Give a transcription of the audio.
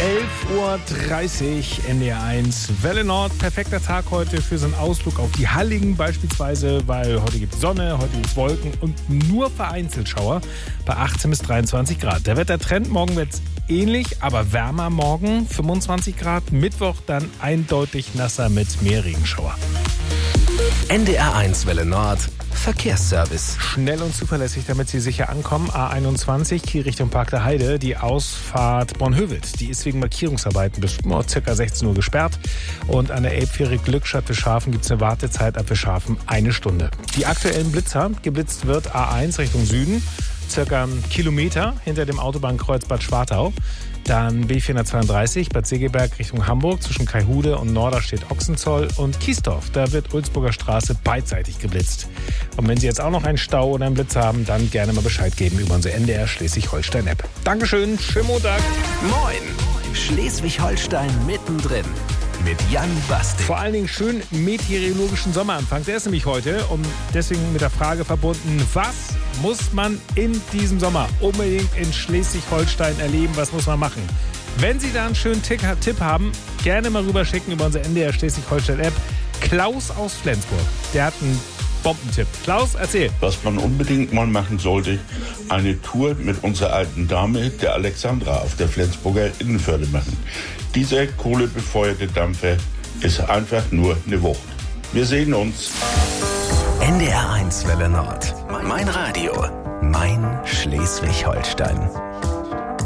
11.30 Uhr, NDR1, Welle Nord. Perfekter Tag heute für so einen Ausflug auf die Halligen beispielsweise, weil heute gibt es Sonne, heute gibt es Wolken und nur vereinzelt Schauer bei 18 bis 23 Grad. Der Wettertrend, morgen wird es ähnlich, aber wärmer morgen, 25 Grad. Mittwoch dann eindeutig nasser mit mehr Regenschauer. NDR1 Welle Nord, Verkehrsservice. Schnell und zuverlässig, damit Sie sicher ankommen. A21, Kiel Richtung Park der Heide, die Ausfahrt Bornhöved. Die ist wegen Markierungsarbeiten bis ca. 16 Uhr gesperrt. Und an der Elbfähre Glückstadt Fischhafen gibt es eine Wartezeit ab Fischhafen 1 Stunde. Die aktuellen Blitzer, geblitzt wird A1 Richtung Süden, circa einen Kilometer hinter dem Autobahnkreuz Bad Schwartau. Dann B432, Bad Segeberg Richtung Hamburg, zwischen Kaihude und Norderstedt Ochsenzoll und Kiesdorf. Da wird Ulzburger Straße beidseitig geblitzt. Und wenn Sie jetzt auch noch einen Stau oder einen Blitz haben, dann gerne mal Bescheid geben über unsere NDR Schleswig-Holstein-App. Dankeschön, schönen Montag. Moin, Schleswig-Holstein mittendrin mit Jan Bastik. Vor allen Dingen schön meteorologischen Sommeranfang. Der ist nämlich heute und deswegen mit der Frage verbunden, was muss man in diesem Sommer unbedingt in Schleswig-Holstein erleben? Was muss man machen? Wenn Sie da einen schönen Tipp haben, gerne mal rüberschicken über unsere NDR Schleswig-Holstein-App. Klaus aus Flensburg, der hat einen Bombentipp. Klaus, erzähl. Was man unbedingt mal machen sollte, eine Tour mit unserer alten Dame, der Alexandra, auf der Flensburger Innenförde machen. Dieser kohlebefeuerte Dampfer ist einfach nur eine Wucht. Wir sehen uns. NDR1 Welle Nord. Mein Radio. Mein Schleswig-Holstein.